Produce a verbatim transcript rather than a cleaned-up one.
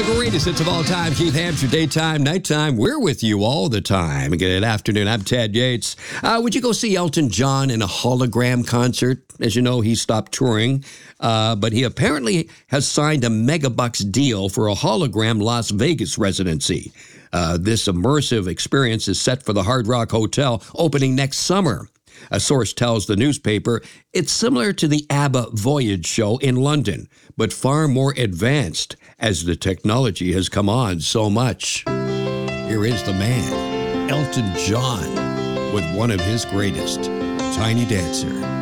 greatest hits of all time. Keith Hampshire, daytime, nighttime. We're with you all the time. Good afternoon. I'm Ted Yates. Uh, would you go see Elton John in a hologram concert? As you know, he stopped touring, uh, but he apparently has signed a megabucks deal for a hologram Las Vegas residency. Uh, this immersive experience is set for the Hard Rock Hotel, opening next summer. A source tells the newspaper it's similar to the ABBA Voyage show in London, but far more advanced as the technology has come on so much. Here is the man, Elton John, with one of his greatest, Tiny Dancer.